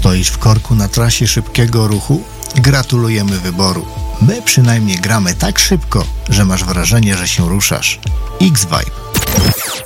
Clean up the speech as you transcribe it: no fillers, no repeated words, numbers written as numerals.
Stoisz w korku na trasie szybkiego ruchu? Gratulujemy wyboru. My przynajmniej gramy tak szybko, że masz wrażenie, że się ruszasz. X-Vibe.